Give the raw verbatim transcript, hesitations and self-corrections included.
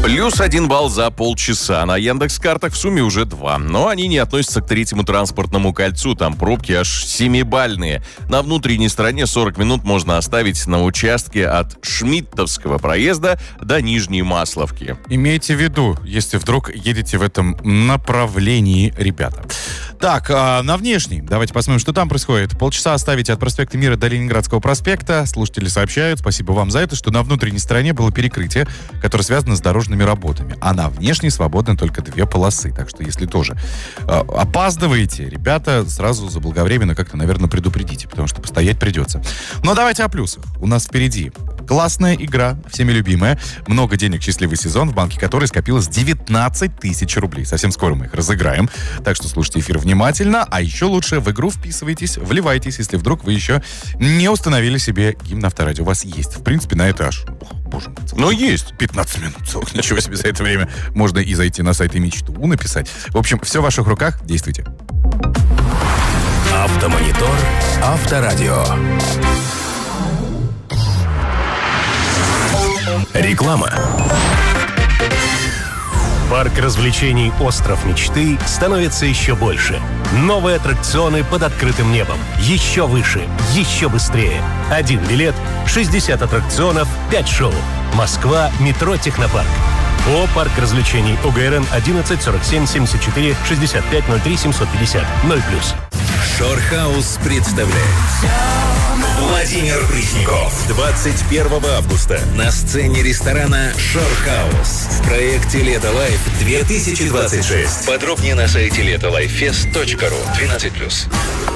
Плюс один балл за полчаса. На Яндекс.Картах в сумме уже два. Но они не относятся к третьему транспортному кольцу. Там пробки аж семибальные. На внутренней стороне сорок минут можно оставить на участке от Шмидтовского проезда до Нижней Масловки. Имейте в виду, если вдруг едете в этом направлении, ребята. Так, а на внешней, давайте посмотрим, что там происходит. Полчаса оставите от проспекта Мира до Ленинградского проспекта. Слушатели сообщают, спасибо вам за это, что на внутренней стороне было перекрытие, которое связано с дорожными работами. А на внешней свободны только две полосы. Так что, если тоже э, опаздываете, ребята, сразу заблаговременно как-то, наверное, предупредите, потому что постоять придется. Но давайте о плюсах. У нас впереди классная игра, всеми любимая. Много денег, счастливый сезон, в банке которой скопилось девятнадцать тысяч рублей. Совсем скоро мы их разыграем. Так что слушайте эфир внимательно. А еще лучше в игру вписывайтесь, вливайтесь, если вдруг вы еще не установили себе гимн Авторадио. У вас есть, в принципе, на это аж... Ох, боже мой. Ну, есть. пятнадцать минут целых. Ничего себе, за это время можно и зайти на сайт и мечту написать. В общем, все в ваших руках. Действуйте. Автомонитор Авторадио. Реклама. Парк развлечений «Остров мечты» становится еще больше. Новые аттракционы под открытым небом. Еще выше, еще быстрее. Один билет, шестьдесят аттракционов, пять шоу. Москва, метро «Технопарк». О, парк развлечений ОГРН одиннадцать сорок семь семьдесят четыре шестьдесят пять ноль три семьсот пятьдесят ноль плюс. Шорхаус представляет Владимир Пресняков. двадцать первого августа на сцене ресторана Шорхаус в проекте «Лето Лайф две тысячи двадцать шесть». Подробнее на сайте лето лайф фест точка ру. двенадцать плюс.